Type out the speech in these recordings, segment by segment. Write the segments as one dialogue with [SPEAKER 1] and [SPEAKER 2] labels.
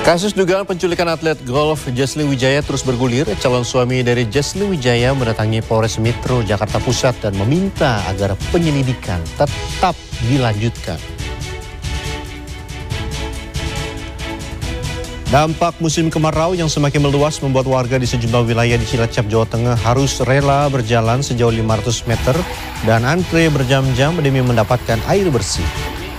[SPEAKER 1] Kasus dugaan penculikan atlet golf Jesslyn Wijaya terus bergulir. Calon suami dari Jesslyn Wijaya mendatangi Polres Metro Jakarta Pusat dan meminta agar penyelidikan tetap dilanjutkan. Dampak musim kemarau yang semakin meluas membuat warga di sejumlah wilayah di Cilacap, Jawa Tengah harus rela berjalan sejauh 500 meter dan antre berjam-jam demi mendapatkan air bersih.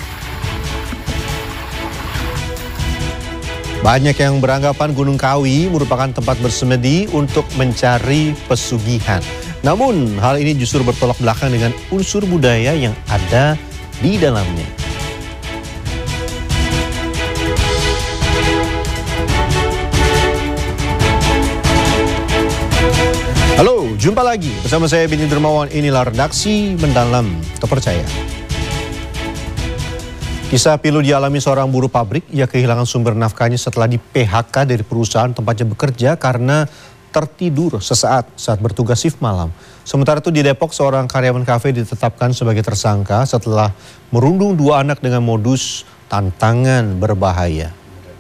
[SPEAKER 1] Banyak yang beranggapan Gunung Kawi merupakan tempat bersemedi untuk mencari pesugihan. Namun hal ini justru bertolak belakang dengan unsur budaya yang ada di dalamnya. Halo, jumpa lagi bersama saya Beni Dermawan. Inilah Redaksi Mendalam Terpercaya. Kisah pilu dialami seorang buruh pabrik. Ia kehilangan sumber nafkahnya setelah di-PHK dari perusahaan tempatnya bekerja karena tertidur sesaat saat bertugas shift malam. Sementara itu di Depok, seorang karyawan kafe ditetapkan sebagai tersangka setelah merundung dua anak dengan modus tantangan berbahaya.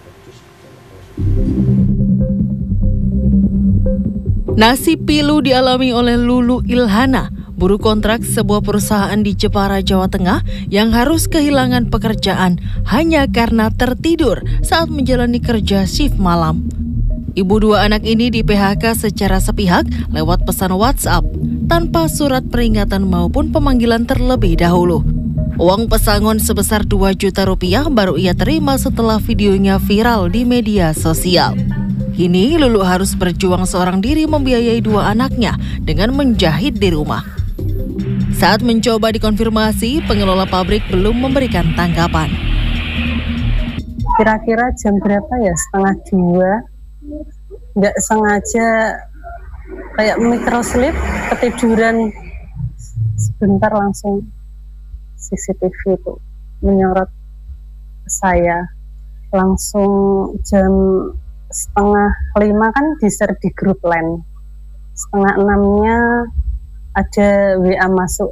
[SPEAKER 2] Nasib pilu dialami oleh Lulu Ilhana, buruh kontrak sebuah perusahaan di Jepara, Jawa Tengah yang harus kehilangan pekerjaan hanya karena tertidur saat menjalani kerja shift malam. Ibu dua anak ini di-PHK secara sepihak lewat pesan WhatsApp tanpa surat peringatan maupun pemanggilan terlebih dahulu. Uang pesangon sebesar 2 juta rupiah baru ia terima setelah videonya viral di media sosial. Kini Lulu harus berjuang seorang diri membiayai dua anaknya dengan menjahit di rumah. Saat mencoba dikonfirmasi, pengelola pabrik belum memberikan tanggapan.
[SPEAKER 3] Kira-kira jam berapa ya? 1:30. Nggak sengaja kayak microslip, ketiduran sebentar langsung CCTV itu menyorot ke saya. Langsung jam 4:30 kan di-share di grup line. 5:30-nya ada WA masuk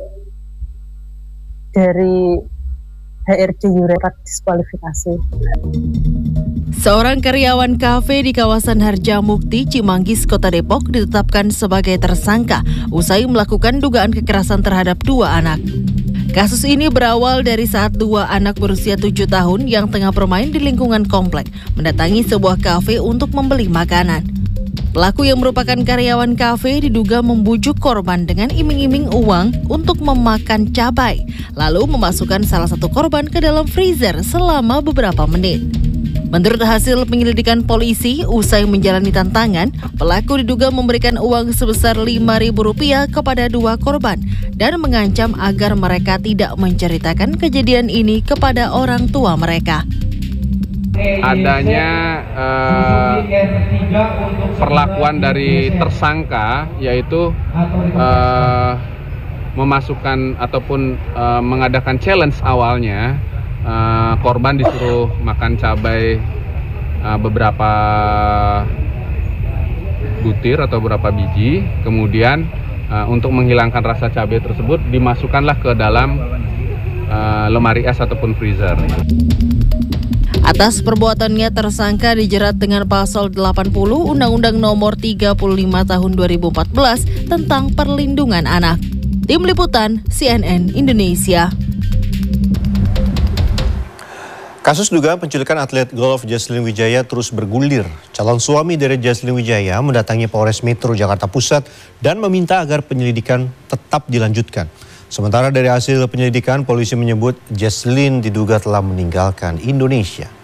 [SPEAKER 3] dari HRD Yurekat diskualifikasi.
[SPEAKER 2] Seorang karyawan kafe di kawasan Harjamukti, Cimanggis, Kota Depok ditetapkan sebagai tersangka usai melakukan dugaan kekerasan terhadap dua anak. Kasus ini berawal dari saat dua anak berusia 7 tahun yang tengah bermain di lingkungan komplek mendatangi sebuah kafe untuk membeli makanan. Pelaku yang merupakan karyawan kafe diduga membujuk korban dengan iming-iming uang untuk memakan cabai, lalu memasukkan salah satu korban ke dalam freezer selama beberapa menit. Menurut hasil penyelidikan polisi, usai menjalani tantangan, pelaku diduga memberikan uang sebesar Rp5.000 kepada dua korban dan mengancam agar mereka tidak menceritakan kejadian ini kepada orang tua mereka.
[SPEAKER 4] Adanya perlakuan dari tersangka, yaitu memasukkan ataupun mengadakan challenge awalnya. Korban disuruh makan cabai beberapa butir atau beberapa biji, kemudian untuk menghilangkan rasa cabai tersebut dimasukkanlah ke dalam lemari es ataupun freezer.
[SPEAKER 2] Atas perbuatannya tersangka dijerat dengan pasal 80 Undang-Undang Nomor 35 Tahun 2014 tentang Perlindungan Anak. Tim Liputan CNN Indonesia.
[SPEAKER 1] Kasus dugaan penculikan atlet golf Jesslyn Wijaya terus bergulir. Calon suami dari Jesslyn Wijaya mendatangi Polres Metro Jakarta Pusat dan meminta agar penyelidikan tetap dilanjutkan. Sementara dari hasil penyelidikan, polisi menyebut Jesslyn diduga telah meninggalkan Indonesia.